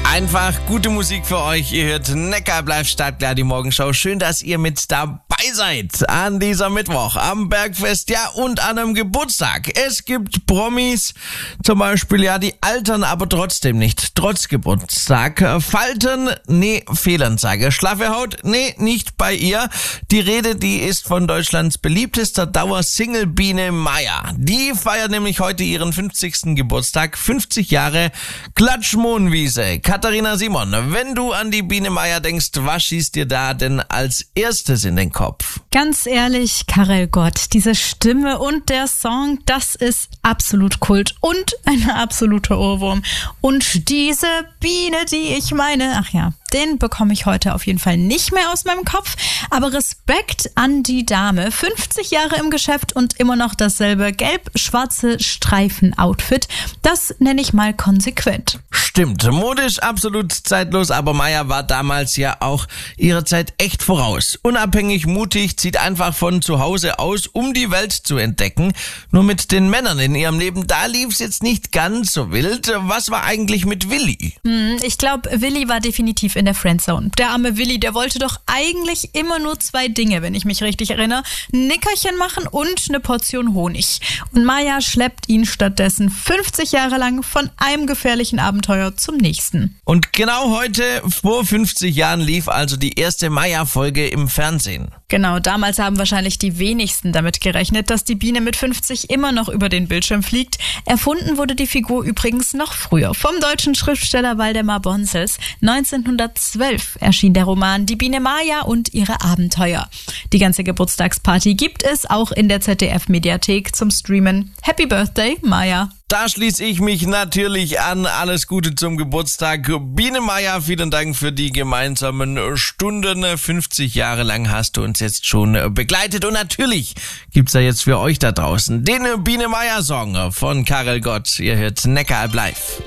Einfach gute Musik für euch. Ihr hört Neckar bleibt startklar, die Morgenshow. Schön, dass ihr mit dabei seid an dieser Mittwoch am Bergfest, ja, und an einem Geburtstag. Es gibt Promis, zum Beispiel, ja, die altern aber trotzdem nicht, trotz Geburtstag. Falten, nee, Fehlanzeige. Schlaffe Haut, nee, nicht bei ihr. Die Rede, die ist von Deutschlands beliebtester Dauersingle Biene Meier. Die feiert nämlich heute ihren 50. Geburtstag, 50 Jahre Klatschmohnwiese. Katharina Simon, wenn du an die Biene Meier denkst, was schießt dir da denn als erstes in den Kopf? Ganz ehrlich, Karel Gott, diese Stimme und der Song, das ist absolut Kult und ein absoluter Ohrwurm. Und diese Biene, die ich meine, ach ja, den bekomme ich heute auf jeden Fall nicht mehr aus meinem Kopf. Aber Respekt an die Dame. 50 Jahre im Geschäft und immer noch dasselbe gelb-schwarze Streifen-Outfit. Das nenne ich mal konsequent. Stimmt, modisch absolut zeitlos, aber Meier war damals ja auch ihrer Zeit echt voraus. Unabhängig, mutig, zieht einfach von zu Hause aus, um die Welt zu entdecken. Nur mit den Männern in ihrem Leben, da lief's jetzt nicht ganz so wild. Was war eigentlich mit Willi? Ich glaube, Willi war definitiv in der Friendzone. Der arme Willi, der wollte doch eigentlich immer nur 2 Dinge, wenn ich mich richtig erinnere. Ein Nickerchen machen und eine Portion Honig. Und Meier schleppt ihn stattdessen 50 Jahre lang von einem gefährlichen Abenteuer zum nächsten. Und genau heute, vor 50 Jahren, lief also die erste Meier-Folge im Fernsehen. Genau, damals haben wahrscheinlich die wenigsten damit gerechnet, dass die Biene mit 50 immer noch über den Bildschirm fliegt. Erfunden wurde die Figur übrigens noch früher, vom deutschen Schriftsteller Waldemar Bonsels. 1912 erschien der Roman Die Biene Meier und ihre Abenteuer. Die ganze Geburtstagsparty gibt es auch in der ZDF-Mediathek zum Streamen. Happy Birthday, Meier! Da schließe ich mich natürlich an. Alles Gute zum Geburtstag. Biene Meier, vielen Dank für die gemeinsamen Stunden. 50 Jahre lang hast du uns jetzt schon begleitet. Und natürlich gibt's da jetzt für euch da draußen den Biene Meier Song von Karel Gott. Ihr hört Neckar live.